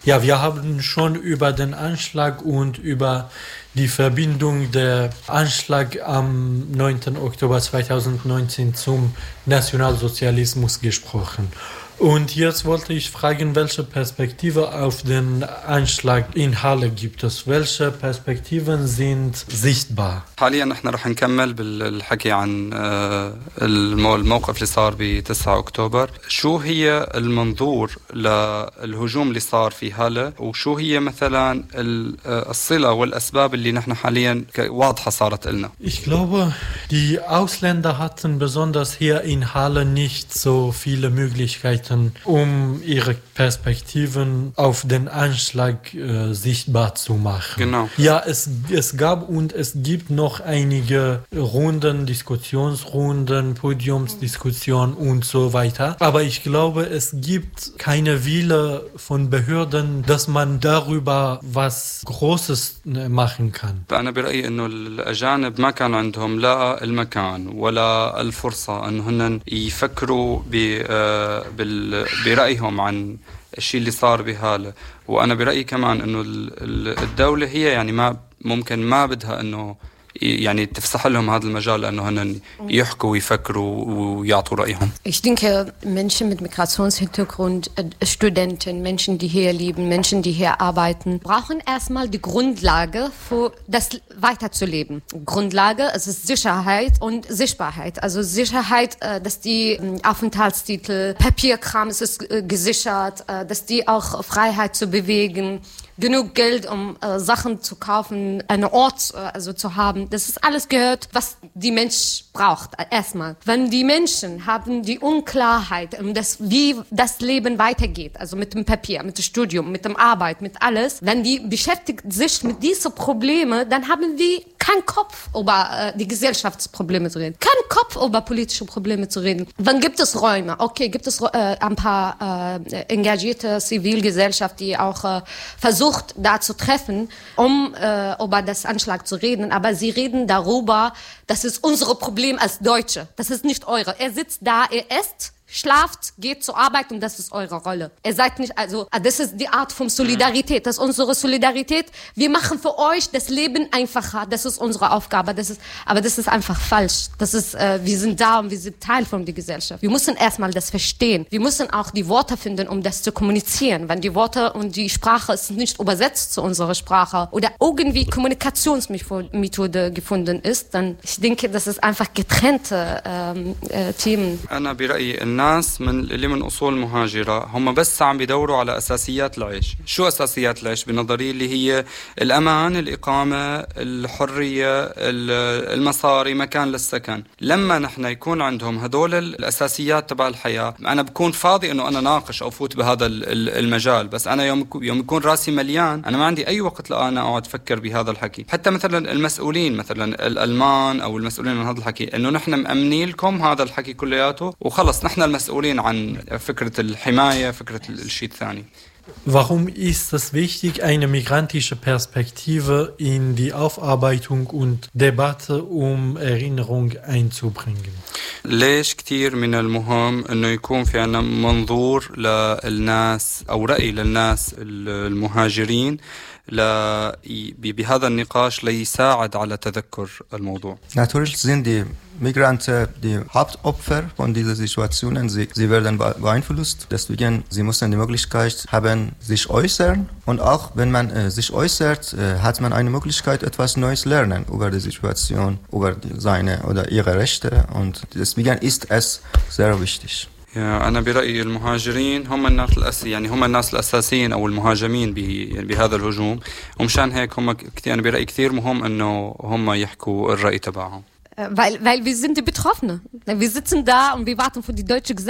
Ja, wir haben schon über den Anschlag und über die Verbindung der Anschlag am 9. Oktober 2019 zum Nationalsozialismus gesprochen. Und jetzt wollte ich fragen, welche Perspektive auf den Anschlag in Halle gibt es? Welche Perspektiven sind sichtbar? حاليا نحن رح نكمل بالحكي عن الموقف اللي صار ب 9 أكتوبر. شو هي المنظور للهجوم اللي صار في هالة وشو هي مثلا الصلة والأسباب اللي نحن حاليا واضحة صارت لنا. Ich glaube, die Ausländer hatten besonders hier in Halle nicht so viele Möglichkeiten, um ihre Perspektiven auf den Anschlag sichtbar zu machen. Genau. Ja, es gab und es gibt noch einige Runden, Diskussionsrunden, Podiumsdiskussionen und so weiter. Aber ich glaube, es gibt keine Wille von Behörden, dass man darüber was Großes machen kann. أنا برأيي إنه الأجانب ما كان عندهم لا المكان ولا الفرصة إنهم يفكروا برأيهم عن الشيء اللي صار بهالة. وأنا برأيي كمان إنه الدولة هي يعني ما ممكن ما بدها إنه يعني تفسح لهم هذا المجال لأنه هن يحكوا ويفكروا ويعطوا رأيهم. Ich denke, Menschen mit Migrationshintergrund, Studenten, Menschen, die hier leben, Menschen, die hier arbeiten, brauchen erstmal die Grundlage für das weiterzuleben. Grundlage, es ist Sicherheit und Sichtbarkeit. Also Sicherheit, dass die Aufenthaltstitel, Papierkram, es ist gesichert, dass die auch Freiheit zu bewegen, genug Geld, um Sachen zu kaufen, einen Ort also zu haben. Das ist alles gehört, was die Mensch braucht. Erstmal. Wenn die Menschen haben die Unklarheit, wie das Leben weitergeht, also mit dem Papier, mit dem Studium, mit der Arbeit, mit alles, wenn die beschäftigt sich mit diesen Problemen, dann haben die keinen Kopf, über die Gesellschaftsprobleme zu reden. Keinen Kopf, über politische Probleme zu reden. Wann gibt es Räume? Okay, gibt es ein paar engagierte Zivilgesellschaft, die auch versucht, da zu treffen, um über das Anschlag zu reden. Aber sie reden darüber, das ist unser Problem als Deutsche. Das ist nicht eure. Er sitzt da, er isst, schlaft, geht zur Arbeit und das ist eure Rolle. Ihr seid nicht, also das ist die Art von Solidarität, das ist unsere Solidarität. Wir machen für euch das Leben einfacher, das ist unsere Aufgabe. Aber das ist einfach falsch. Das ist, wir sind da und wir sind Teil von der Gesellschaft. Wir müssen erstmal das verstehen. Wir müssen auch die Worte finden, um das zu kommunizieren. Wenn die Worte und die Sprache ist nicht übersetzt zu unserer Sprache oder irgendwie Kommunikationsmethode gefunden ist, dann ich denke, das ist einfach getrennte Themen. الناس اللي من أصول مهاجرة هم بس عم بيدوروا على أساسيات العيش. شو أساسيات العيش بنظري؟ اللي هي الأمان، الإقامة، الحرية، المصاري، مكان للسكن. لما نحن يكون عندهم هدول الأساسيات تبع الحياة، أنا بكون فاضي إنه أنا ناقش أو فوت بهذا المجال. بس أنا يوم يكون راسي مليان أنا ما عندي أي وقت لأنا أقعد أفكر بهذا الحكي. حتى مثلا المسؤولين مثلا الألمان أو المسؤولين عن هذا الحكي إنه نحن مأمنين لكم هذا الحكي كلياته وخلص نحن المسؤولين عن فكرة الحماية فكرة الشيء الثاني. Warum ist es wichtig, eine migrantische Perspektive in die Aufarbeitung und Debatte um Erinnerung einzubringen? ليش كتير من المهم انه يكون في عنا منظور للناس او رأي للناس المهاجرين بهذا النقاش ليساعد على تذكر الموضوع. Natürlich sind die Migranten die Hauptopfer von dieser Situation. Sie werden beeinflusst. Deswegen sie müssen die Möglichkeit haben, sich äußern. Und auch wenn man sich äußert, hat man eine Möglichkeit, etwas Neues lernen über die Situation, über seine oder ihre Rechte. Und deswegen ist es sehr wichtig. أنا برأيي المهاجرين هم الناس يعني هم الناس الأساسيين أو المهاجمين بهذا الهجوم ومشان هيك هم أنا برأيي كثير مهم إنه هم يحكوا الرأي تبعهم. Weil wir sind die Betroffenen. Wir sitzen da und wir warten für die deutsche Gesellschaft.